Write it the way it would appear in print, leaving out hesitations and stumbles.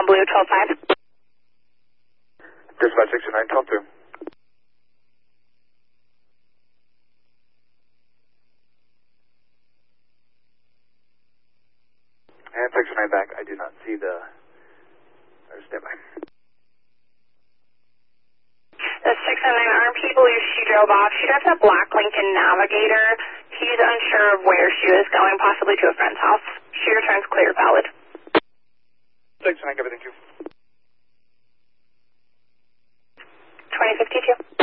Blue 12-5. Dispatch 69, come through. And 69 back, I do not see the... Stand by. The 609 armed people, she drove off. She drives a black Lincoln Navigator. He's unsure of where she was going, possibly to a friend's house. She returns clear, valid. 69, everything, 2. 2052.